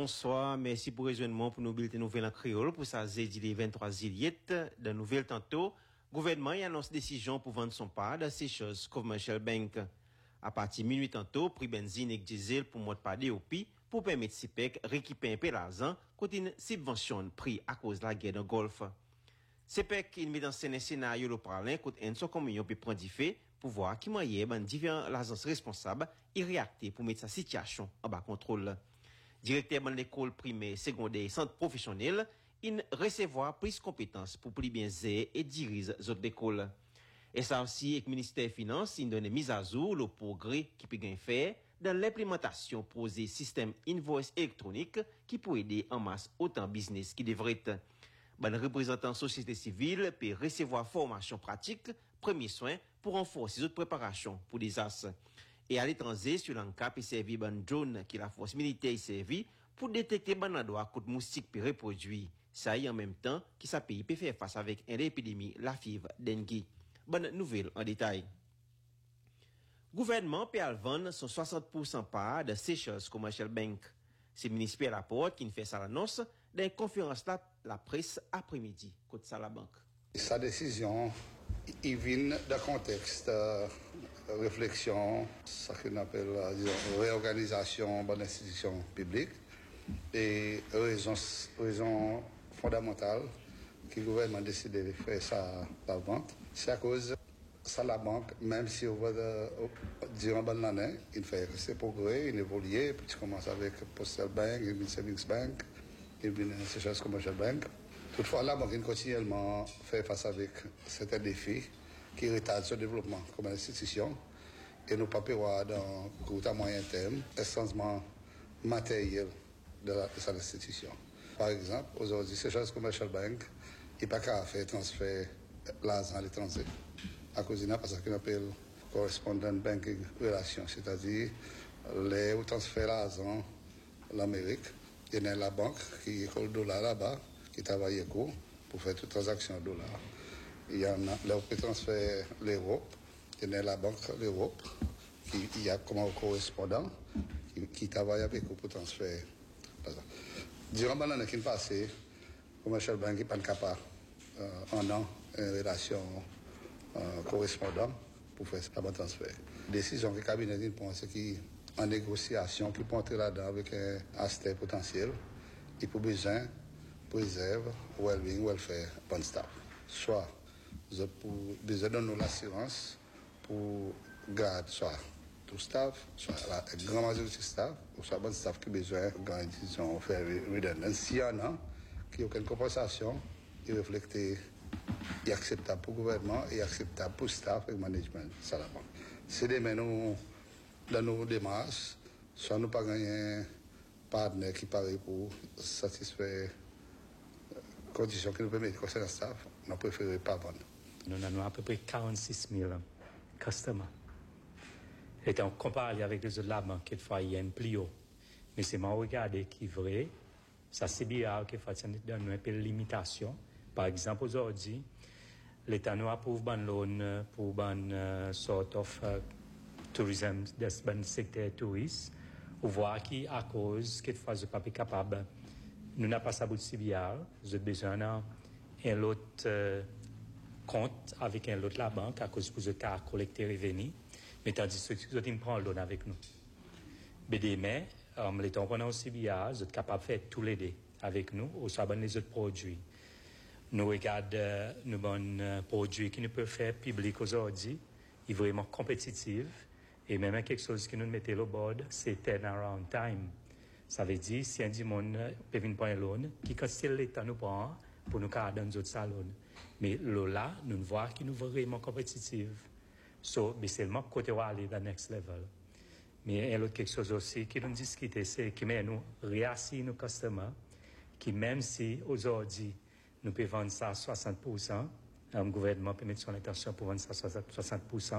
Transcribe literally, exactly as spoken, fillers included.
bonsoir. Merci pour le rejoindre pour nous bulletin nouvelle en créole pour ça jeudi vingt-trois juillet. De nouvelles tantôt, gouvernement y annonce décision pour vendre son part de ces choses Commercial Bank. À partir de minuit tantôt, prix benzine et diesel pour mode pas D O P pour permettre C P E C récupérer un peu l'argent contre une subvention prix à cause de la guerre de Golfe. C P E C il met dans scène un scénario le parlant contre une son communion peut prendre du fait pour voir qui moyen ben différents agences responsables y réacter pour mettre sa situation en bas contrôle. Directeur de l'école primaire, secondaire et centre professionnel, il recevoir plus de compétences pour plus bien gérer et diriger les autres écoles. Et ça aussi, avec le ministère des Finances, il donne mise à jour le progrès qui peut bien faire dans l'implémentation posé système invoice électronique qui peut aider en masse autant business qui devrait être. Ben, représentant société civile peut recevoir formation pratique, premier soin pour renforcer les autres préparations pour des as. Et à l'étranger, sur l'Ancap, il servi ban drone qui la force militaire servi pour détecter ban adwa contre moustique puis reproduit. Ça y en même temps, qui sa pays peut faire face avec une épidémie, la fièvre dengue. Bonne nouvelle en détail. Gouvernement peut vendre son soixante pour cent part de Seychelles Commercial Bank. C'est le ministre Pierre Laporte qui fait ça l'annonce dans une conférence là, la presse après-midi, côté ça la banque. Sa décision, il vient d'un contexte de réflexion, ce qu'on appelle euh, disons, réorganisation de l'institution publique et raison, raison fondamentale que le gouvernement a décidé de faire ça la vente. C'est à cause ça la banque, même si on va durant bonne année, il fait ses progrès, il évolue, puis tu commences avec Postal Bank, il Savings Bank, il Seychelles Commercial Bank. Toutefois, la banque continuellement fait face avec certains défis qui retardent ce développement comme institution et nous pas prévoir dans court à moyen terme un changement matériel de, la, de cette institution. Par exemple, aujourd'hui, Seychelles Commercial Bank n'est pas qu'à faire transfert l'argent à l'étranger. À cause de ça, parce qu'on appelle correspondent banking relation, c'est-à-dire les où transfert l'argent à l'Amérique, il y a la banque qui est le dollar là-bas, qui travaille pour faire toute transaction en dollars. Il y en a, là où peut transférer l'Europe, il y a la banque l'Europe, qui il y a comme un correspondant qui, qui travaille avec vous pour transférer. Durant l'année qui est passée, Commercial Bank n'est pas capable euh, en an une relation euh, correspondant pour faire ce transfert. Décision que le cabinet pense qui en négociation, qui peut entrer là-dedans avec un aspect potentiel, il faut besoin préserve, well-being, welfare, bon staff. Soit pour besoin de nous l'assurance pour garder soit tout staff, soit la grande majorité du staff, ou soit bon staff qui a besoin de garantir faire redondance. S'il y en a qui n'a aucune compensation, il reflète est acceptable pour le gouvernement et acceptable pour le staff et le management. Ça la banque. C'est des nous dans nos démarches, soit nous pas gagner un partenaire qui paraît pour satisfaire conditions qui nous permettent de conseiller le staff, nous préférons pas vendre. Nous avons à peu près quarante-six mille customers. Et on compare avec les autres là-bas, quelquefois il y a un plus haut. Mais c'est moi regarder qui est vrai, ça c'est bien qu'il faut donner un peu de limitation. Par exemple, aujourd'hui, l'État nous approuve un loan pour une uh, sort of uh, tourisme, un secteur touriste, ou voir qui, à cause, quelquefois, je ne suis pas capable. Nous n'avons pas ça bout de C B R, nous avons besoin d'un autre euh, compte avec un autre la banque à cause pour ce cas collecter revenus, mais tandis que nous avons pris un loan avec nous. Mais demain, um, les temps pendant au C B R, nous sommes capables de faire tous les deux avec nous, ou soit les autres produits. Nous regardons euh, nos bons euh, produits qui nous peuvent faire public aujourd'hui, ils sont vraiment compétitifs, et même quelque chose qui nous mettait au bord, c'est turnaround time. Ça veut dire, si un monde peut venir prendre un loan, qui quand l'État nous prend pour nous garder dans d'autres salons. Mais là, nous voyons qu'ils nous vraiment compétitifs. So, mais seulement côté où aller dans le next level. Mais il y a autre quelque chose aussi qui nous discute, c'est que nous réassis nos customers, qui même si aujourd'hui, nous pouvons vendre ça à soixante pour cent, le gouvernement peut mettre son intention pour vendre ça à soixante pour cent,